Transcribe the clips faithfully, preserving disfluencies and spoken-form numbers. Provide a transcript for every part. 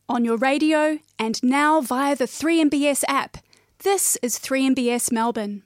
on your radio, and now via the three M B S app. This is three M B S Melbourne.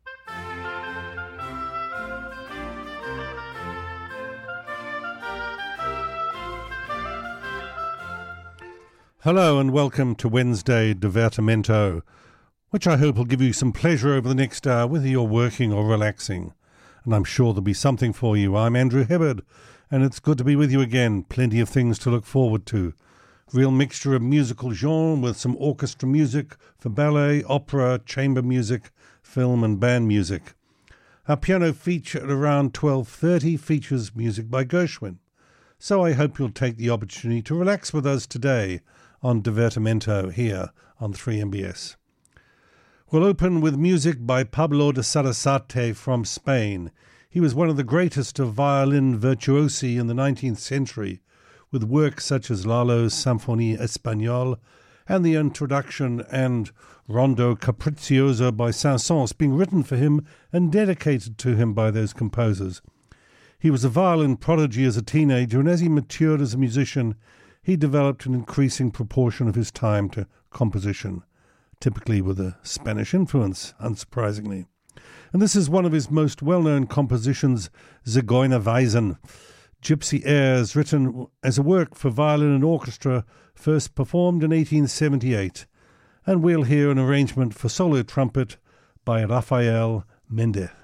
Hello and welcome to Wednesday Divertimento, which I hope will give you some pleasure over the next hour, whether you're working or relaxing. And I'm sure there'll be something for you. I'm Andrew Hibbard, and it's good to be with you again. Plenty of things to look forward to. Real mixture of musical genre with some orchestra music for ballet, opera, chamber music, film and band music. Our piano feature at around twelve thirty features music by Gershwin. So I hope you'll take the opportunity to relax with us today on Divertimento here on three M B S. We'll open with music by Pablo de Sarasate from Spain. He was one of the greatest of violin virtuosi in the nineteenth century, with works such as Lalo's Symphonie Espagnole and the introduction and Rondo Capriccioso by Saint-Saëns being written for him and dedicated to him by those composers. He was a violin prodigy as a teenager, and as he matured as a musician, he developed an increasing proportion of his time to composition, typically with a Spanish influence, unsurprisingly. And this is one of his most well-known compositions, Zigeunerweisen, Gypsy Airs, written as a work for violin and orchestra, first performed in eighteen seventy-eight. And we'll hear an arrangement for solo trumpet by Rafael Mendez.